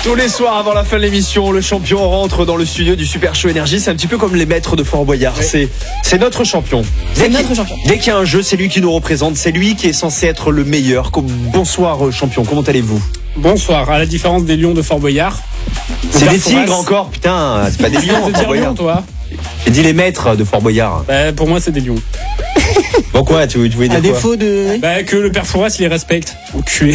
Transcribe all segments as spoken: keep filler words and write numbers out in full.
Tous les soirs avant la fin de l'émission, le champion rentre dans le studio du Super Show Énergie. C'est un petit peu comme les maîtres de Fort Boyard. Oui. C'est, c'est notre champion. C'est notre champion. Dès qu'il y a un jeu, c'est lui qui nous représente. C'est lui qui est censé être le meilleur. Bonsoir champion, comment allez-vous? Bonsoir, à la différence des lions de Fort Boyard. C'est des tigres encore, putain, c'est pas des lions. C'est dire lion, toi. J'ai dit les maîtres de Fort Boyard. Bah, pour moi, c'est des lions. Bon quoi, tu, tu voulais dire à quoi? défaut de... Bah, que le père Fouras, il les respecte. Enculé.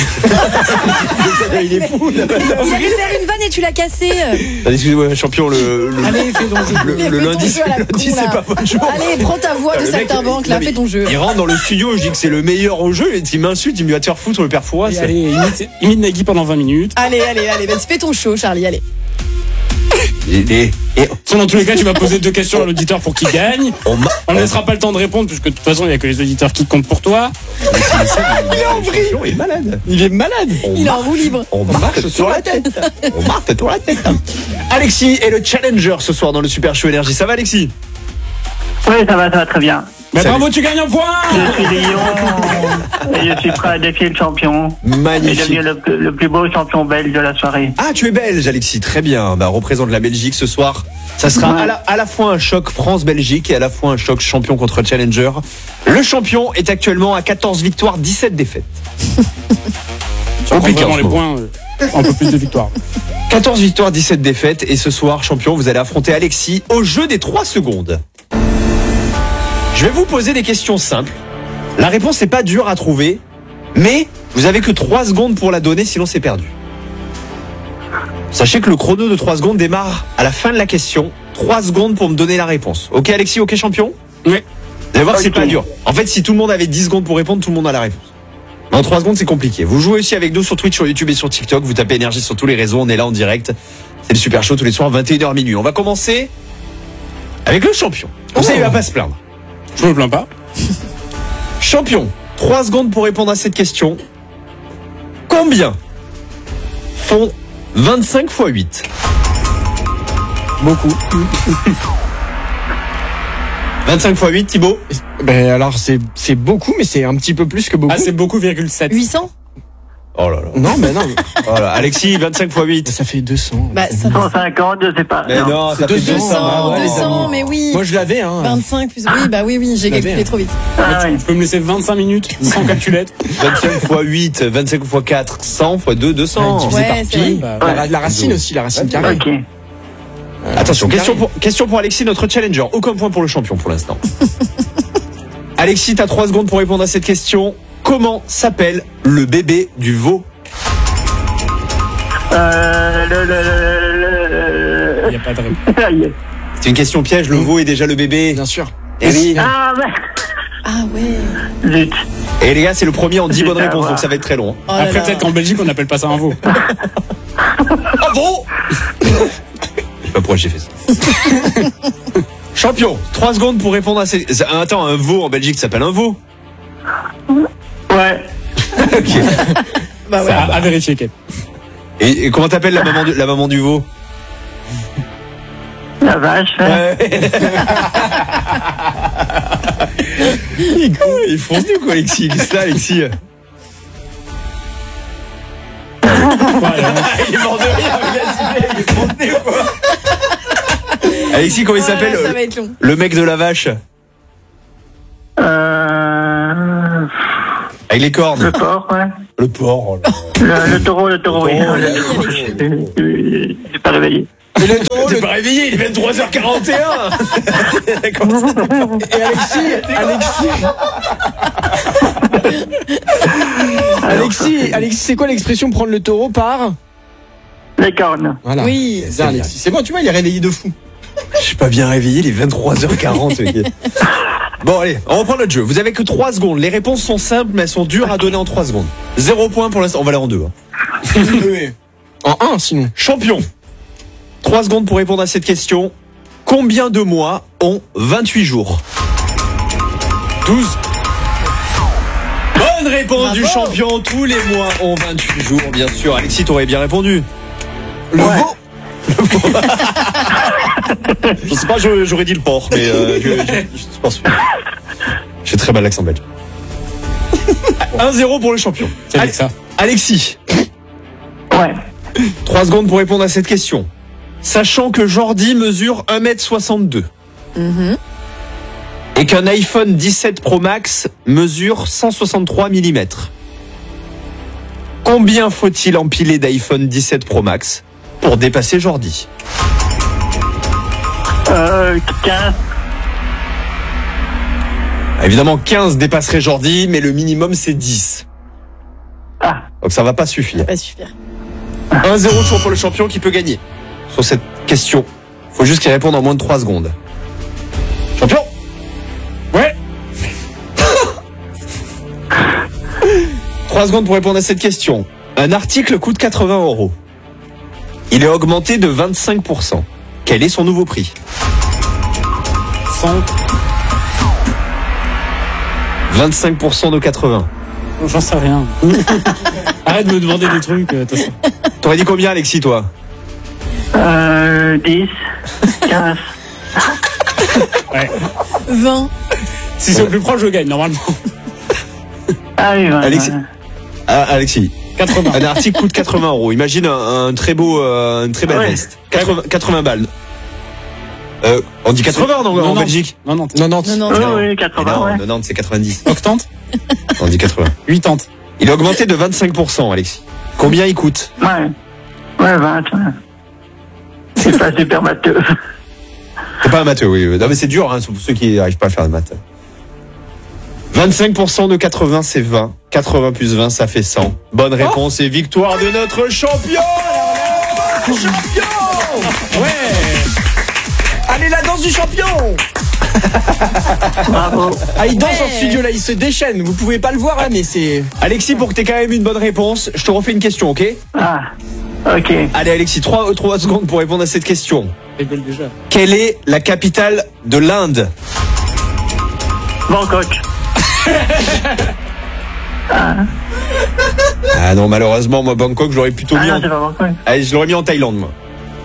Il est fou. J'allais faire une vanne et tu l'as cassé. Excusez-moi, champion, le, le, Allez, fais ton jeu. le, le lundi, jeu à la le lundi con, c'est là. pas votre jour. Allez, prends ta voix de Le mec, saltimbanque, là, il- fais ton jeu. Il rentre dans le studio, je dis que c'est le meilleur au jeu, et il m'insulte, il me dit va te faire foutre le père Fouras. Allez, allez, imite, imite Nagui pendant vingt minutes. Allez, allez, allez, vas-y, fais ton show, Charlie, allez. Et, et, et Sinon, dans tous les cas, tu vas poser deux questions à l'auditeur pour qu'il gagne. on m'a. On ne laissera pas le temps de répondre, puisque de toute façon, il n'y a que les auditeurs qui comptent pour toi. Il est en vrille. Il est malade. Il est malade. On Il est en marche- roue libre. On marche sur la tête. On marche sur la tête. Alexis est le challenger ce soir dans le Super Show Énergie. Ça va, Alexis? Oui, ça va, ça va très bien. Mais Salut. bravo, tu gagnes un point. Je suis Lyon et je suis prêt à défier le champion et Magnifique. devenir le, le plus beau champion belge de la soirée. Ah, tu es belge, Alexis. Très bien. Bah, représente la Belgique ce soir. Ça sera Ouais. à la, à la fois un choc France-Belgique et à la fois un choc champion contre challenger. Le champion est actuellement à quatorze victoires, dix-sept défaites. On Compliqué vraiment en ce les moment. points, euh, un peu plus de victoires. quatorze victoires, dix-sept défaites. Et ce soir, champion, vous allez affronter Alexis au jeu des trois secondes. Je vais vous poser des questions simples. La réponse n'est pas dure à trouver, mais vous avez que trois secondes pour la donner, sinon c'est perdu. Sachez que le chrono de trois secondes démarre à la fin de la question. trois secondes pour me donner la réponse. Ok Alexis, ok champion? Oui. Vous allez voir que c'est Ok. pas dur. En fait, si tout le monde avait dix secondes pour répondre, tout le monde a la réponse. Mais en trois secondes, c'est compliqué. Vous jouez aussi avec nous sur Twitch, sur YouTube et sur TikTok. Vous tapez énergie sur tous les réseaux. On est là en direct. C'est le Super Show tous les soirs, vingt et une heures minuit. On va commencer avec le champion. Comme ça, il va pas se plaindre. Je me plains pas. Champion, trois secondes pour répondre à cette question. Combien font vingt-cinq fois huit? Beaucoup. vingt-cinq fois huit, Thibaut? Ben alors c'est c'est beaucoup, mais c'est un petit peu plus que beaucoup. Ah, c'est beaucoup, virgule sept. huit cents. Oh là là. Non, mais non. Voilà. Alexis, vingt-cinq fois huit. Ça fait deux cents. Bah, ça cent cinquante, je sais pas. Mais Non. non, ça C'est fait deux deux cents. cents. ouais, deux les cents, amis. mais oui. Moi je l'avais, hein. vingt-cinq plus. Oui, bah oui, oui, j'ai l'avais, calculé hein. trop vite. Ah, oui. Tu peux me laisser vingt-cinq minutes sans calculette. vingt-cinq fois huit, vingt-cinq fois quatre, cent fois deux, deux cents. Divisé Ouais, par c'est pi. vrai. La, la- la racine aussi, la racine carrée. Ok. Attention, Carré. question pour, question pour Alexis, notre challenger. Aucun point pour le champion pour l'instant. Alexis, t'as trois secondes pour répondre à cette question. Comment s'appelle le bébé du veau? Euh, le, le, Il le, n'y a pas de réponse. le, le- C'est une question piège, le veau est déjà le bébé. Bien sûr. Et oui. Ah, ouais. Ah ouais. Zut. Et les gars, c'est le premier en dix Putain, bonnes réponses, voilà. donc ça va être très long. Oh là Après, là. peut-être qu'en Belgique, on n'appelle pas ça un veau. Ah veau! Je sais pas pourquoi j'ai fait ça. Champion, trois secondes pour répondre à ces... Attends, un veau en Belgique ça s'appelle un veau. Ouais. Ok. Bah ouais. Ça, à vérifier, Kate. Et, et comment t'appelles la maman du, la maman du veau? La vache. hein. Il est cool, il fonce du quoi, Alexis. Qu'est-ce que c'est, Alexis? Voilà. Il est mort de rire, il a dit, il est fondu, quoi. Alexis, comment il Ah, s'appelle? ça va être long. Le mec de la vache. Euh, Avec les cornes. le porc, ouais. Le porc. Oh là là. Le, le taureau, le taureau, oui. taureau, Je suis pas réveillé. Et le taureau, T'es le- pas réveillé, il est vingt-trois heures quarante et un. Comment ça, t'es pas- et Alexis, Alexis, Alexis, Alexis, c'est quoi l'expression prendre le taureau par? Les cornes. Voilà. Oui. C'est ça, Alexis. C'est bon, tu vois, il est réveillé de fou. Je suis pas bien réveillé, il est vingt-trois heures quarante. ok. Bon, allez, on reprend notre jeu. Vous avez que trois secondes. Les réponses sont simples, mais elles sont dures à donner en trois secondes. Zéro point pour l'instant. On va aller en deux. hein. En un, sinon. Champion. trois secondes pour répondre à cette question. Combien de mois ont vingt-huit jours? douze. Bonne réponse Bravo. du champion. Tous les mois ont vingt-huit jours, bien sûr. Alexis, t'aurais bien répondu. Le Ouais. veau. Je sais pas, j'aurais j'aurais dit le porc, mais euh, je, je, je suis pas sûr. J'ai très mal l'accent belge. un zéro pour le champion. C'est avec ça. Alexis, Ouais. Trois secondes pour répondre à cette question. Sachant que Jordi mesure un mètre soixante-deux Mhm. et qu'un iPhone dix-sept Pro Max mesure cent soixante-trois millimètres, combien faut-il empiler d'iPhone dix-sept Pro Max pour dépasser Jordi? Euh, quinze. Évidemment, quinze dépasserait Jordi, mais le minimum c'est dix. Ah, Donc ça va pas suffire. Pas suffire. un zéro toujours pour le champion qui peut gagner sur cette question. Faut juste qu'il réponde en moins de trois secondes. Champion, Ouais. trois secondes pour répondre à cette question. Un article coûte quatre-vingts euros. Il est augmenté de vingt-cinq pour cent. Quel est son nouveau prix? cent. vingt-cinq pour cent de quatre-vingts. J'en sais rien. Arrête de me demander des trucs. euh, attention. T'aurais dit combien, Alexis, toi? euh, dix, quinze. Ouais. vingt. Si c'est au plus proche, je gagne normalement. Ah oui, voilà. Alexis. Ah, Alexis. quatre-vingts. Un article coûte quatre-vingts euros. Imagine un, un très beau, euh, une très belle Ouais. veste. quatre-vingts, quatre-vingts balles. Euh, on dit quatre-vingts en, en Non, non. Belgique? Non, non. quatre-vingt-dix. Non, non. Oui, Non. oui, Mais quatre-vingts, non, ouais. quatre-vingt-dix, c'est quatre-vingt-dix. Octante. On dit quatre-vingts. huitante. Il a augmenté de vingt-cinq pour cent, Alexis. Combien il coûte? Ouais. Ouais, vingt, ouais. C'est pas super matheux. C'est pas un matheux, oui. oui. Non, mais c'est dur, hein, pour ceux qui n'arrivent pas à faire de maths. vingt-cinq pour cent de quatre-vingts, c'est vingt. quatre-vingts plus vingt, ça fait cent. Bonne réponse et victoire de notre champion! Champion! Ouais. Allez, la danse du champion. Bravo. Ah, il danse Ouais. en studio là, il se déchaîne. Vous pouvez pas le voir là, mais c'est. Alexis, pour que t'aies quand même une bonne réponse, je te refais une question, ok? Ah, ok. Allez, Alexis, trois secondes pour répondre à cette question. Rigole déjà. Quelle est la capitale de l'Inde? Bangkok. Ah non, malheureusement, moi, Bangkok, je l'aurais plutôt Ah mis non, en... c'est pas Bangkok. Allez, je l'aurais mis en Thaïlande, moi.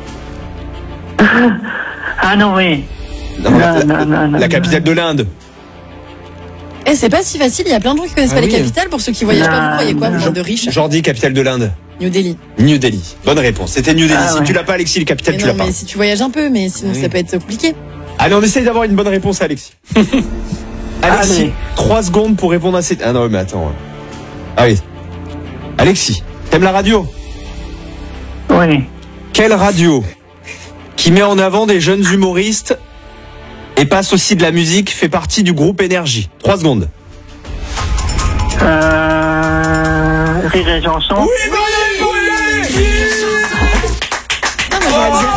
Ah non, oui. Non, Non, la, la- non, non, non, la capitale de l'Inde. Eh, c'est pas si facile, il y a plein de gens qui connaissent Ah pas oui. les capitales. Pour ceux qui voyagent pas, vous Non, croyez quoi, vous non. bande de riches? Jordi, capitale de l'Inde. New Delhi. New Delhi. Bonne réponse. C'était New Delhi. Ah si ouais. tu l'as pas, Alexis, le capitale, Mais tu non, l'as pas. mais si tu voyages un peu, mais sinon Oui. ça peut être compliqué. Allez, on essaye d'avoir une bonne réponse à Alexis. Alexis, Allez. trois secondes pour répondre à cette... Ah non, mais attends. Ah oui. Alexis, t'aimes la radio? Oui. Quelle radio qui met en avant des jeunes humoristes et passe aussi de la musique fait partie du groupe Énergie? Trois secondes. Euh, Rire et chanson. Non, mais j'aurais dit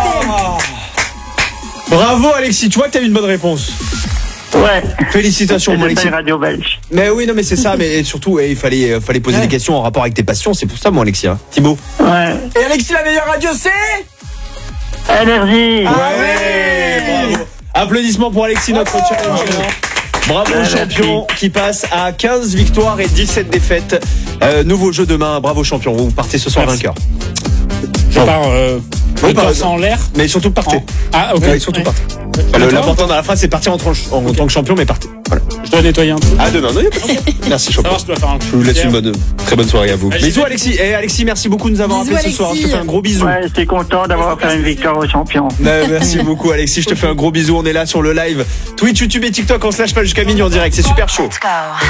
Bravo Alexis, tu vois que t'as eu une bonne réponse. Ouais. Félicitations mon C'est Alexis. une radio belge. Mais oui, non mais c'est ça, mais surtout eh, il fallait, euh, fallait poser Ouais. des questions en rapport avec tes passions, c'est pour ça mon Alexis. Hein. Thibaut. Ouais. Et Alexis, la meilleure radio, c'est. Énergie. Ouais, bravo. Applaudissements pour Alexis, notre challenger. Bravo Ouais, champion qui passe à quinze victoires et dix-sept défaites. Euh, nouveau jeu demain, bravo champion, vous partez ce soir Merci. vainqueur. Je pars. Euh, Oui, le par torse exemple. en l'air. Mais surtout partez. En- Ah, ok. Ouais, surtout Ouais. partez. Et Le- toi L'important dans la phrase c'est partir en, tranche- en, en tant que champion, mais partez. Voilà. Je dois nettoyer un peu. À demain. Non, y a pas de souci. Merci Ça champion. va, je dois faire un Je vous laisse une bonne, très bonne soirée à vous. Ouais, Bisous j'ai- Alexis. Et Alexis, merci beaucoup de nous avoir Bisous, appelés ce soir. Je te Alexis. fais un gros bisou. Ouais, j'étais content d'avoir fait une victoire au champion. Ouais, merci beaucoup Alexis, je te fais un gros bisou. On est là sur le live Twitch, YouTube et TikTok en slash pas jusqu'à minuit en direct. C'est super chaud. Let's go.